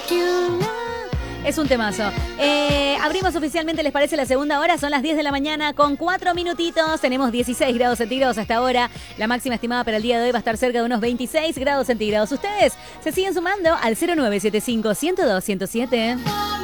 Es un temazo. Abrimos oficialmente, ¿les parece? La segunda hora. Son las 10 de la mañana con 4 minutitos. Tenemos 16 grados centígrados hasta ahora. La máxima estimada para el día de hoy va a estar cerca de unos 26 grados centígrados. Ustedes se siguen sumando al 0975 102 107.